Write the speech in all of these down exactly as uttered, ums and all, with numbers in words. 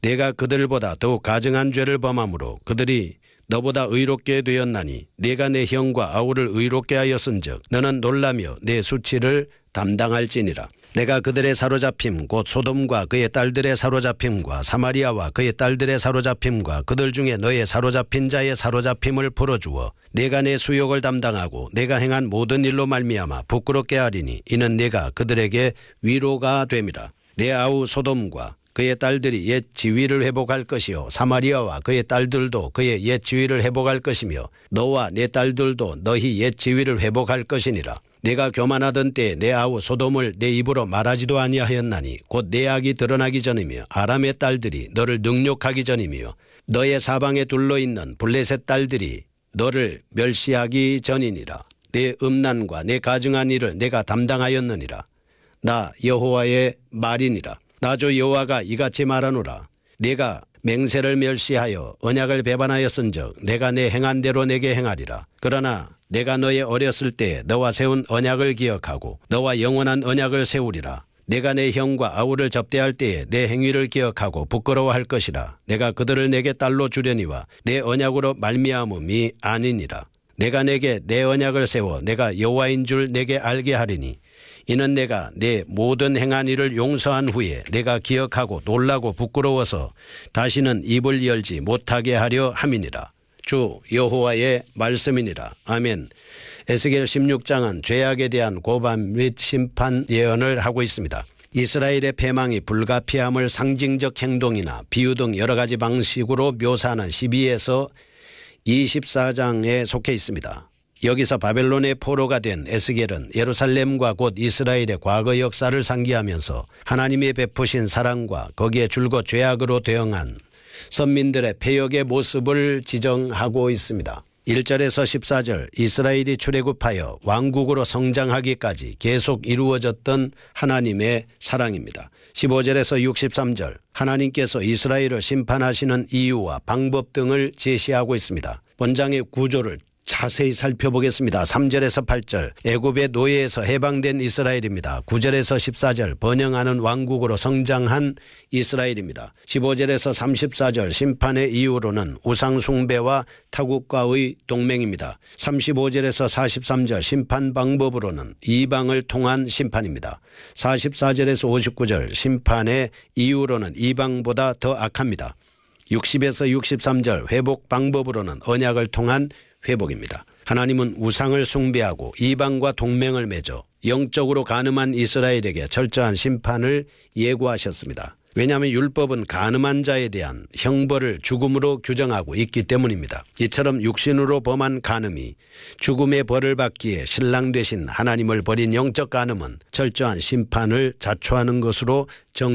내가 그들보다 더욱 가증한 죄를 범함으로 그들이 너보다 의롭게 되었나니 네가 내 형과 아우를 의롭게 하였은즉 너는 놀라며 내 수치를 담당할지니라. 내가 그들의 사로잡힘 곧 소돔과 그의 딸들의 사로잡힘과 사마리아와 그의 딸들의 사로잡힘과 그들 중에 너의 사로잡힌 자의 사로잡힘을 풀어주어 내가 내 수욕을 담당하고 내가 행한 모든 일로 말미암아 부끄럽게 하리니 이는 내가 그들에게 위로가 됨이라. 내 아우 소돔과 그의 딸들이 옛 지위를 회복할 것이요 사마리아와 그의 딸들도 그의 옛 지위를 회복할 것이며 너와 내 딸들도 너희 옛 지위를 회복할 것이니라. 내가 교만하던 때에 내 아우 소돔을 내 입으로 말하지도 아니하였나니 곧 내 악이 드러나기 전이며 아람의 딸들이 너를 능욕하기 전이며 너의 사방에 둘러있는 블레셋 딸들이 너를 멸시하기 전이니라. 내 음란과 내 가증한 일을 내가 담당하였느니라. 나 여호와의 말이니라. 나 주 여호와가 이같이 말하노라. 내가 맹세를 멸시하여 언약을 배반하였은즉 내가 내 행한 대로 내게 행하리라. 그러나 내가 너의 어렸을 때에 너와 세운 언약을 기억하고 너와 영원한 언약을 세우리라. 내가 내 형과 아우를 접대할 때에 내 행위를 기억하고 부끄러워할 것이라. 내가 그들을 내게 딸로 주려니와 내 언약으로 말미암음이 아니니라. 내가 내게 내 언약을 세워 내가 여호와인 줄 내게 알게 하리니 이는 내가 내 모든 행한 일을 용서한 후에 내가 기억하고 놀라고 부끄러워서 다시는 입을 열지 못하게 하려 함이니라. 주 여호와의 말씀이니라. 아멘. 에스겔 십육 장은 죄악에 대한 고발 및 심판 예언을 하고 있습니다. 이스라엘의 패망이 불가피함을 상징적 행동이나 비유 등 여러 가지 방식으로 묘사하는 십이에서 이십사 장에 속해 있습니다. 여기서 바벨론의 포로가 된 에스겔은 예루살렘과 곧 이스라엘의 과거 역사를 상기하면서 하나님이 베푸신 사랑과 거기에 줄곧 죄악으로 대응한 선민들의 패역의 모습을 지정하고 있습니다. 일 절에서 십사 절 이스라엘이 출애굽하여 왕국으로 성장하기까지 계속 이루어졌던 하나님의 사랑입니다. 십오 절에서 육십삼 절 하나님께서 이스라엘을 심판하시는 이유와 방법 등을 제시하고 있습니다. 본장의 구조를 자세히 살펴보겠습니다. 삼 절에서 팔 절 애굽의 노예에서 해방된 이스라엘입니다. 구 절에서 십사 절 번영하는 왕국으로 성장한 이스라엘입니다. 십오 절에서 삼십사 절 심판의 이유로는 우상 숭배와 타국과의 동맹입니다. 삼십오 절에서 사십삼 절 심판 방법으로는 이방을 통한 심판입니다. 사십사 절에서 오십구 절 심판의 이유로는 이방보다 더 악합니다. 육십에서 육십삼 절 회복 방법으로는 언약을 통한 회복입니다. 하나님은 우상을 숭배하고 이방과 동맹을 맺어 영적으로 간음한 이스라엘에게 철저한 심판을 예고하셨습니다. 왜냐하면 율법은 간음한 자에 대한 형벌을 죽음으로 규정하고 있기 때문입니다. 이처럼 육신으로 범한 간음이 죽음의 벌을 받기에 신랑 되신 하나님을 버린 영적 간음은 철저한 심판을 자초하는 것으로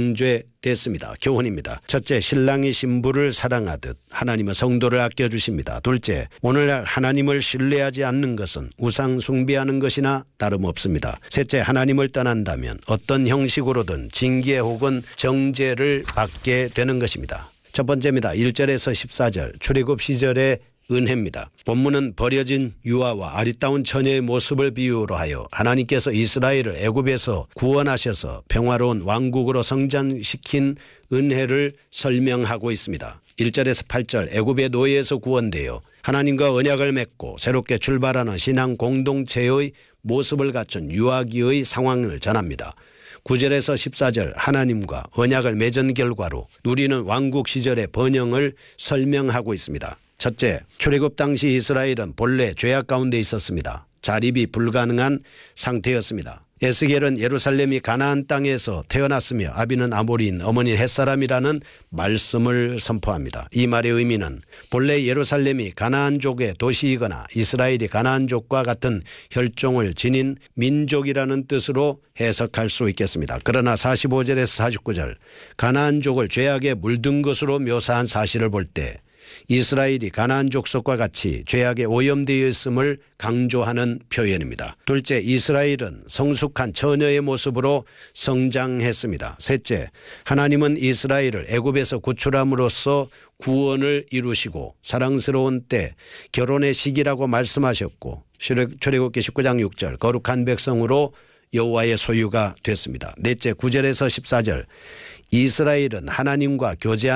정죄됐습니다. 교훈입니다. 첫째, 신랑이 신부를 사랑하듯 하나님은 성도를 아껴주십니다. 둘째, 오늘날 하나님을 신뢰하지 않는 것은 우상 숭배하는 것이나 다름없습니다. 셋째, 하나님을 떠난다면 어떤 형식으로든 징계 혹은 정죄를 받게 되는 것입니다. 첫 번째입니다. 일 절에서 십사 절 출애굽 시절의 은혜입니다. 본문은 버려진 유아와 아리따운 처녀의 모습을 비유로 하여 하나님께서 이스라엘을 애굽에서 구원하셔서 평화로운 왕국으로 성장시킨 은혜를 설명하고 있습니다. 일 절에서 팔 절 애굽의 노예에서 구원되어 하나님과 언약을 맺고 새롭게 출발하는 신앙 공동체의 모습을 갖춘 유아기의 상황을 전합니다. 구 절에서 십사 절 하나님과 언약을 맺은 결과로 누리는 왕국 시절의 번영을 설명하고 있습니다. 첫째, 출애굽 당시 이스라엘은 본래 죄악 가운데 있었습니다. 자립이 불가능한 상태였습니다. 에스겔은 예루살렘이 가나안 땅에서 태어났으며 아비는 아모리인 어머니는 햇사람이라는 말씀을 선포합니다. 이 말의 의미는 본래 예루살렘이 가나안족의 도시이거나 이스라엘이 가나안족과 같은 혈종을 지닌 민족이라는 뜻으로 해석할 수 있겠습니다. 그러나 사십오 절에서 사십구 절 가나안족을 죄악에 물든 것으로 묘사한 사실을 볼 때 이스라엘이 가나안 족속과 같이 죄악에 오염되어 있음을 강조하는 표현입니다. 둘째, 이스라엘은 성숙한 처녀의 모습으로 성장했습니다. 셋째, 하나님은 이스라엘을 애굽에서 구출함으로써 구원을 이루시고 사랑스러운 때 결혼의 시기라고 말씀하셨고 출애굽기 십구 장 육 절 거룩한 백성으로 여호와의 소유가 됐습니다. 넷째, 구 절에서 십사 절 이스라엘은 하나님과 교제하는